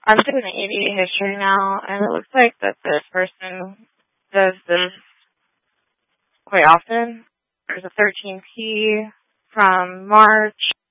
I'm doing the AV history now, and it looks like that this person does this quite often. There's a 13P from March